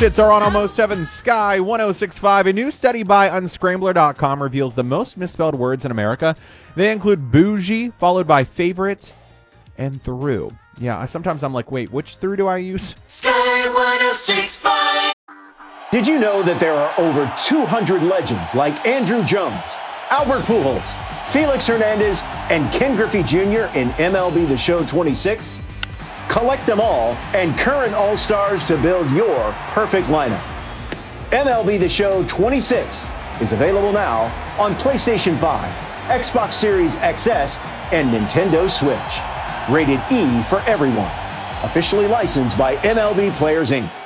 Misfits are on Almost Heaven Sky 1065. A new study by Unscrambler.com reveals the most misspelled words in America. They include bougie, followed by favorite, and through. Yeah, sometimes I'm like, wait, which through do I use? Sky 1065. Did you know that there are over 200 legends like Andrew Jones, Albert Pujols, Felix Hernandez, and Ken Griffey Jr. in MLB The Show 26? Collect them all and current All-Stars to build your perfect lineup. MLB The Show 26 is available now on PlayStation 5, Xbox Series XS, and Nintendo Switch. Rated E for everyone. Officially licensed by MLB Players Inc.